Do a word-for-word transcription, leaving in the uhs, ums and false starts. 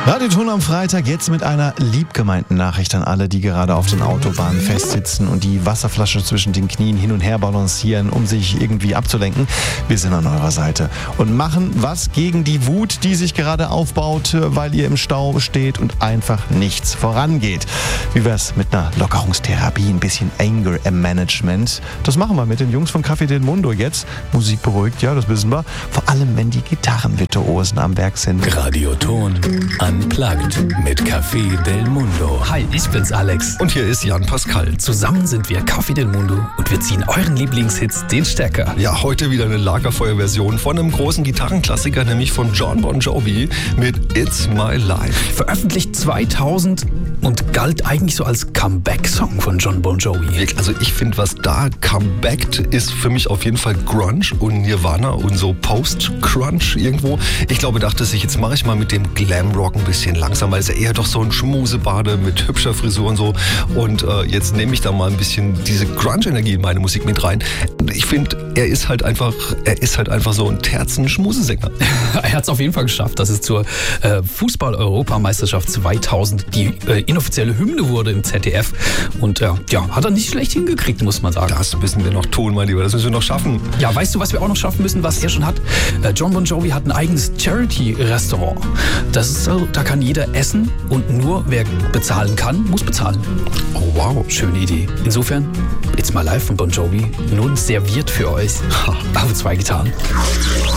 Radioton am Freitag, jetzt mit einer liebgemeinten Nachricht an alle, die gerade auf den Autobahnen festsitzen und die Wasserflasche zwischen den Knien hin und her balancieren, um sich irgendwie abzulenken. Wir sind an eurer Seite und machen was gegen die Wut, die sich gerade aufbaut, weil ihr im Stau steht und einfach nichts vorangeht. Wie wär's mit einer Lockerungstherapie, ein bisschen Anger Management? Das machen wir mit den Jungs von Café del Mundo jetzt. Musik beruhigt, ja, das wissen wir. Vor allem, wenn die Gitarrenvirtuosen am Werk sind. Radioton Unplugged mit Café del Mundo. Hi, ich bin's Alex. Und hier ist Jan Pascal. Zusammen sind wir Café del Mundo und wir ziehen euren Lieblingshits den Stecker. Ja, heute wieder eine Lagerfeuerversion von einem großen Gitarrenklassiker, nämlich von Jon Bon Jovi mit It's My Life. Veröffentlicht zweitausend und galt eigentlich so als Comeback-Song von Jon Bon Jovi. Also ich finde, was da comebackt, ist für mich auf jeden Fall Grunge und Nirvana und so Post-Crunch irgendwo. Ich glaube, dachte sich, jetzt mache ich mal mit dem Glamrock ein bisschen langsam, weil es ja eher doch so ein Schmusebade mit hübscher Frisur und so. Und äh, jetzt nehme ich da mal ein bisschen diese Grunge-Energie in meine Musik mit rein. Ich finde, er ist halt einfach, er ist halt einfach so ein Terzen-Schmusesänger. Er hat es auf jeden Fall geschafft, dass es zur äh, Fußball-Europameisterschaft zweitausend die äh, inoffizielle Hymne wurde im Z D F. Und äh, ja, hat er nicht schlecht hingekriegt, muss man sagen. Das müssen wir noch tun, mein Lieber. Das müssen wir noch schaffen. Ja, weißt du, was wir auch noch schaffen müssen, was er schon hat? Äh, Jon Bon Jovi hat ein eigenes Charity-Restaurant. Das ist so, da kann jeder essen und nur wer bezahlen kann, muss bezahlen. Oh wow. Schöne Idee. Insofern, It's My Life von Bon Jovi nun serviert für euch auf zwei Gitarren.